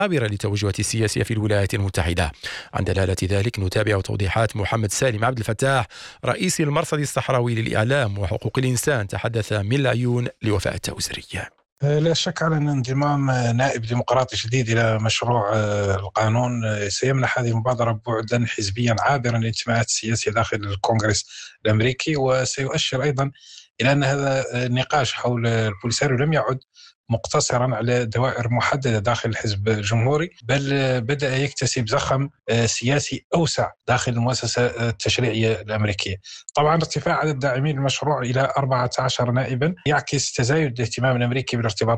عابرة للتوجهات السياسية في الولايات المتحدة. عن دلالة ذلك نتابع توضيحات محمد سالم عبد الفتاح رئيس المرصد الصحراوي للإعلام وحقوق الإنسان، تحدث من العيون لوفاء التوزري. لا شك على أن انضمام نائب ديمقراطي جديد إلى مشروع القانون سيمنح هذه المبادرة بعدا حزبيا عابرا للانتماءات السياسية داخل الكونغرس الأمريكي، وسيؤشر أيضا إلى أن هذا النقاش حول البوليساريو لم يعد مقتصرا على دوائر محددة داخل الحزب الجمهوري، بل بدأ يكتسب زخم سياسي أوسع داخل المؤسسة التشريعية الأمريكية. طبعا ارتفاع عدد داعمين المشروع إلى 14 نائبا يعكس تزايد الاهتمام الأمريكي بالارتباط